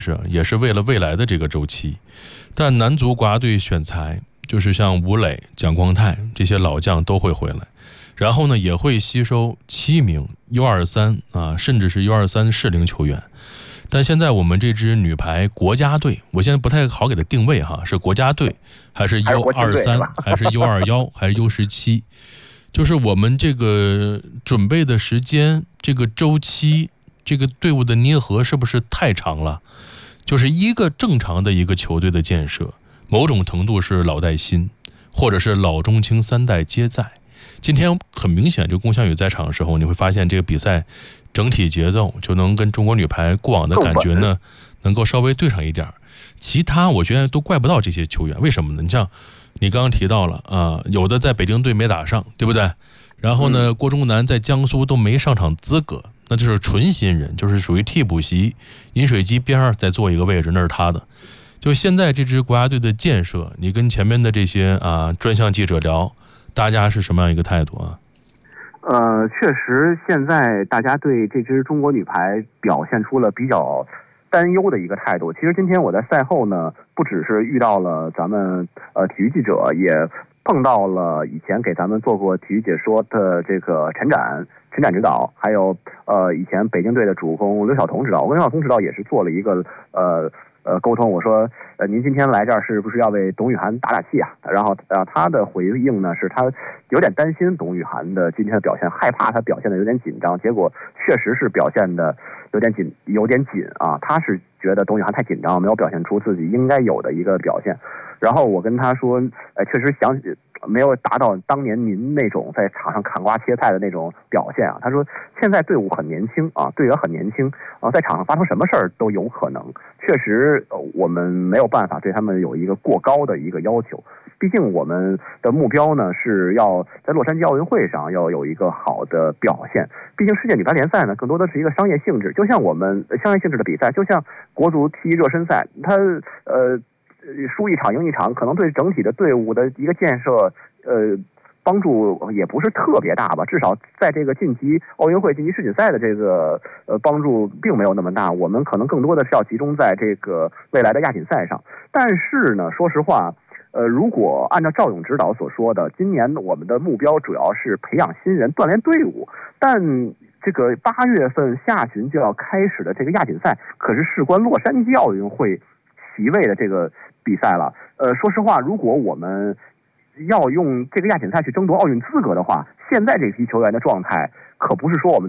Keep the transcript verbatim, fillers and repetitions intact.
是也是为了未来的这个周期。但男足国家队选材，就是像吴磊、蒋光太这些老将都会回来，然后呢也会吸收七名 U 二十三 啊，甚至是 U 二十三 适龄球员。但现在我们这支女排国家队，我现在不太好给它定位哈，是国家队还是 U 二十三 还是 U 二十一 还是 U 十七？就是我们这个准备的时间，这个周期，这个队伍的捏合是不是太长了？就是一个正常的一个球队的建设，某种程度是老带新，或者是老中青三代皆在。今天很明显，就龚翔宇在场的时候，你会发现这个比赛整体节奏就能跟中国女排过往的感觉呢，能够稍微对上一点。其他我觉得都怪不到这些球员，为什么呢？你像你刚刚提到了啊，有的在北京队没打上，对不对？然后呢，郭忠南在江苏都没上场资格，那就是纯新人，就是属于替补席，饮水机边上再坐一个位置，那是他的。就现在这支国家队的建设，你跟前面的这些啊专项记者聊，大家是什么样一个态度啊？ 呃，确实，现在大家对这支中国女排表现出了比较担忧的一个态度。其实今天我在赛后呢，不只是遇到了咱们呃体育记者，也碰到了以前给咱们做过体育解说的这个陈展陈展指导，还有呃以前北京队的主攻刘晓彤指导。我跟刘晓彤指导也是做了一个呃呃沟通，我说呃您今天来这儿是不是要为董雨涵打打气啊？然后呃他的回应呢是他有点担心董雨涵的今天的表现，害怕他表现的有点紧张，结果确实是表现的有点紧有点紧啊，他是觉得董雨涵太紧张，没有表现出自己应该有的一个表现。然后我跟他说，呃，确实想没有达到当年您那种在场上砍瓜切菜的那种表现啊。他说现在队伍很年轻啊，队员很年轻啊，在场上发生什么事儿都有可能。确实，呃，我们没有办法对他们有一个过高的一个要求。毕竟我们的目标呢是要在洛杉矶奥运会上要有一个好的表现。毕竟世界女排联赛呢更多的是一个商业性质，就像我们商业性质的比赛，就像国足踢热身赛，它呃。输一场赢一场，可能对整体的队伍的一个建设，呃，帮助也不是特别大吧。至少在这个晋级奥运会、晋级世锦赛的这个呃帮助并没有那么大。我们可能更多的是要集中在这个未来的亚锦赛上。但是呢，说实话，呃，如果按照赵勇指导所说的，今年我们的目标主要是培养新人、锻炼队伍，但这个八月份下旬就要开始的这个亚锦赛，可是事关洛杉矶奥运会席位的这个比赛了。呃，说实话，如果我们要用这个亚锦赛去争夺奥运资格的话，现在这批球员的状态可不是说我们